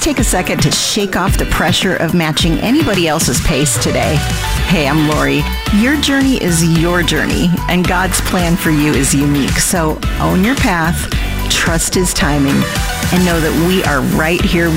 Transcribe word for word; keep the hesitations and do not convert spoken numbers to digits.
take a second to shake off the pressure of matching anybody else's pace today. Hey, I'm Lori. Your journey is your journey, and God's plan for you is unique. So own your path, trust His timing, and know that we are right here